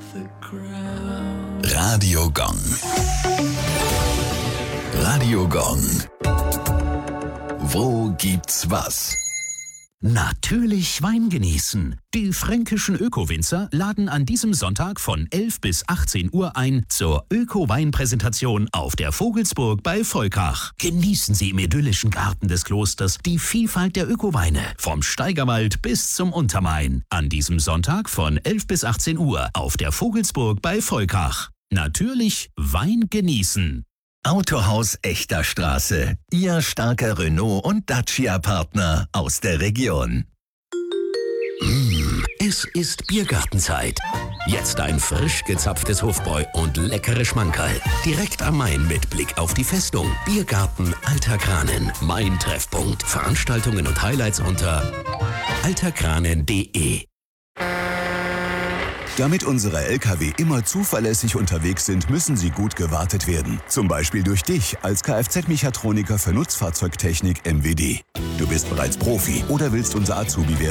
Radio Gong. Radio Gong. Wo gibt's was? Natürlich Wein genießen. Die fränkischen Öko-Winzer laden an diesem Sonntag von 11 bis 18 Uhr ein zur Öko-Wein-Präsentation auf der Vogelsburg bei Volkach. Genießen Sie im idyllischen Garten des Klosters die Vielfalt der Öko-Weine, vom Steigerwald bis zum Untermain. An diesem Sonntag von 11 bis 18 Uhr auf der Vogelsburg bei Volkach. Natürlich Wein genießen. Autohaus Echter Straße. Ihr starker Renault- und Dacia-Partner aus der Region. Es ist Biergartenzeit. Jetzt ein frisch gezapftes Hofbräu und leckere Schmankerl. Direkt am Main mit Blick auf die Festung. Biergarten Alter Kranen. Mein Treffpunkt. Veranstaltungen und Highlights unter alterkranen.de. Damit unsere Lkw immer zuverlässig unterwegs sind, müssen sie gut gewartet werden. Zum Beispiel durch dich als Kfz-Mechatroniker für Nutzfahrzeugtechnik MWD. Du bist bereits Profi oder willst unser Azubi werden?